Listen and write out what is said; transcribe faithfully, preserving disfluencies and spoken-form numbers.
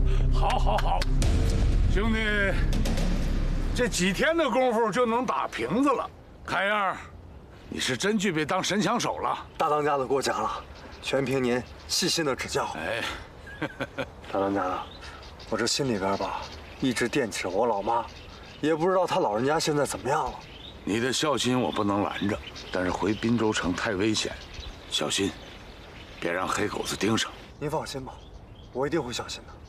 好，好，好，兄弟，这几天的功夫就能打瓶子了，看样你是真具备当神枪手了。 大当家的过奖了，全凭您细心的指教。 哎， 大当家的，我这心里边吧，一直惦记着我老妈，也不知道她老人家现在怎么样了。 你的孝心我不能拦着，但是回滨州城太危险，小心，别让黑狗子盯上。 您放心吧，我一定会小心的。